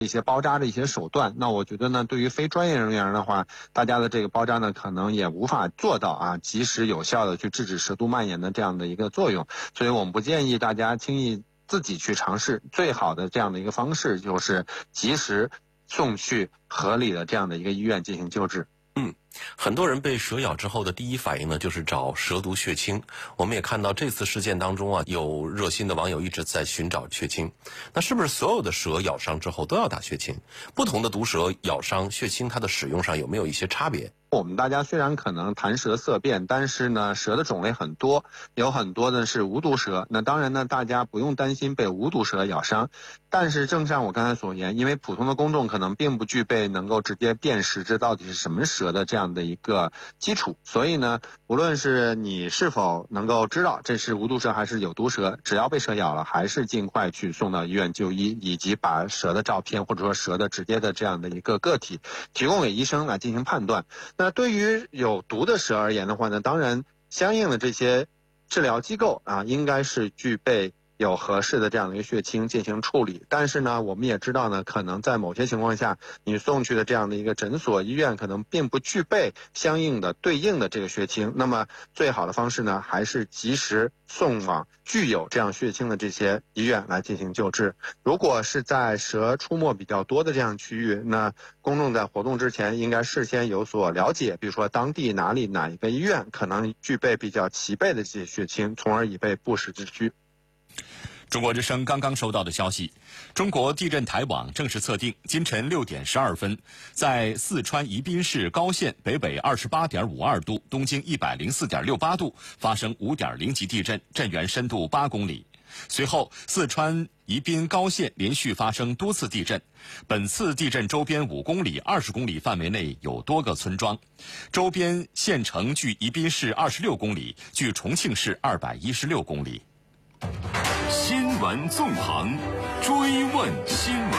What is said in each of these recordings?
一些包扎的一些手段。那我觉得呢，对于非专业人员的话，大家的这个包扎呢，可能也无法做到及时有效的去制止蛇毒蔓延的这样的一个作用。所以我们不建议大家轻易自己去尝试，最好的这样的一个方式就是及时送去合理的这样的一个医院进行救治。 很多人被蛇咬之后的第一反应呢，就是找蛇毒血清。我们也看到这次事件当中有热心的网友一直在寻找血清。那是不是所有的蛇咬伤之后都要打血清？不同的毒蛇咬伤，血清它的使用上有没有一些差别？ 我们大家虽然可能谈蛇色变，但是呢，蛇的种类很多，有很多的是无毒蛇。那当然呢，大家不用担心被无毒蛇咬伤。但是正像我刚才所言，因为普通的公众可能并不具备能够直接辨识这到底是什么蛇的这样的一个基础，所以呢，无论是你是否能够知道这是无毒蛇还是有毒蛇，只要被蛇咬了，还是尽快去送到医院就医，以及把蛇的照片或者说蛇的直接的这样的一个个体提供给医生来进行判断。那对于有毒的蛇而言的话呢，当然相应的这些治疗机构应该是具备有合适的这样的一个血清进行处理。但是呢，我们也知道呢，可能在某些情况下，你送去的这样的一个诊所、医院可能并不具备相应的对应的这个血清。那么最好的方式呢，还是及时送往具有这样血清的这些医院来进行救治。如果是在蛇出没比较多的这样区域，那公众在活动之前应该事先有所了解，比如说当地哪一个医院可能具备比较齐备的这些血清，从而以备不时之需。 中国之声刚刚收到的消息，中国地震台网正式测定，今晨6点12分，在四川宜宾市高县北纬28.52度、东经104.68度发生5.0级地震，震源深度8公里。随后，四川宜宾高县连续发生多次地震，本次地震周边5公里、20公里范围内有多个村庄，周边县城距宜宾市26公里，距重庆市216公里。 新闻纵横，追问新闻。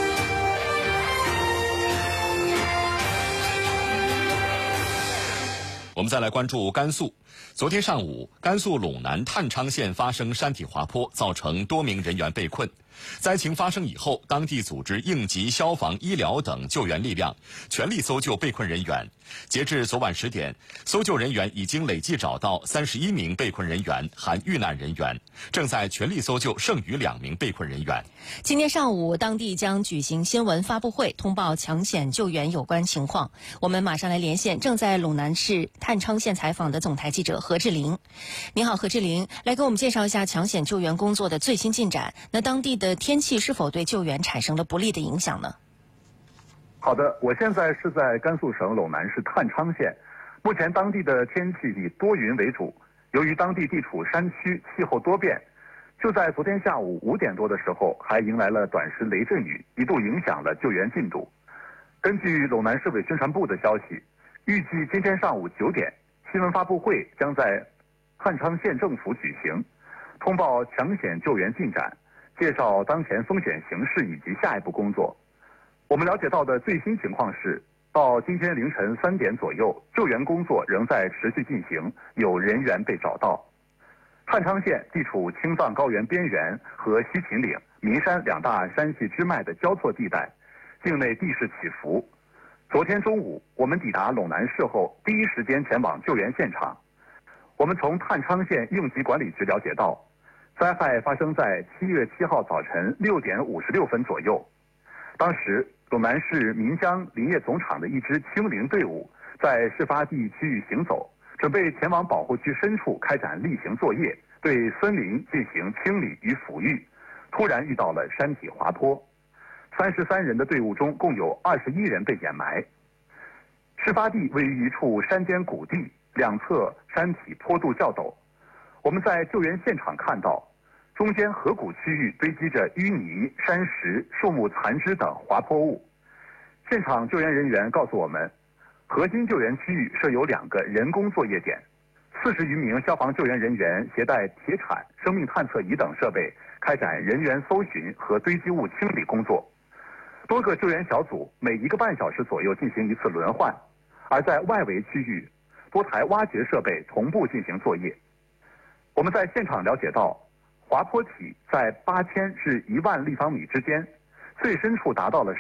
我们再来关注甘肃。昨天上午，甘肃陇南太昌县发生山体滑坡，造成多名人员被困。灾情发生以后，当地组织应急、消防、医疗等救援力量，全力搜救被困人员。截至昨晚10点，搜救人员已经累计找到31名被困人员，含遇难人员，正在全力搜救剩余2名被困人员。 今天上午，当地将举行新闻发布会，通报抢险救援有关情况。我们马上来连线正在陇南市太昌县采访的总台记者何志玲。你好，何志玲，来给我们介绍一下抢险救援工作的最新进展。那当地的天气是否对救援产生了不利的影响呢？ 好的，我现在是在甘肃省陇南市太昌县，目前当地的天气以多云为主，由于当地地处山区，气候多变，就在昨天下午5点多的时候，还迎来了短时雷阵雨，一度影响了救援进度。根据陇南市委宣传部的消息，预计今天上午9点，新闻发布会将在太昌县政府举行，通报抢险救援进展，介绍当前风险形势以及下一步工作。我们了解到的最新情况是，到今天凌晨3点左右，救援工作仍在持续进行，有人员被找到。太昌县地处青藏高原边缘和西秦岭、岷山2大山系支脉的交错地带，境内地势起伏。昨天中午，我们抵达陇南市后，第一时间前往救援现场。我们从太昌县应急管理局了解到，灾害发生在7月7号早晨6点56分左右。当时，陇南市岷江林业总场的一支清林队伍在事发地区域行走，准备前往保护区深处开展例行作业，对森林进行清理与抚育。突然遇到了山体滑坡，33人的队伍中共有21人被掩埋。事发地位于一处山间谷地，两侧山体坡度较陡。我们在救援现场看到，中间河谷区域堆积着淤泥、山石、树木残枝等滑坡物。现场救援人员告诉我们，核心救援区域设有2个人工作业点，40余名消防救援人员携带铁铲、生命探测仪等设备，开展人员搜寻和堆积物清理工作。多个救援小组每1个半小时左右进行一次轮换，而在外围区域，多台挖掘设备同步进行作业。我们在现场了解到，滑坡体在8000至1万立方米之间， 最深处达到了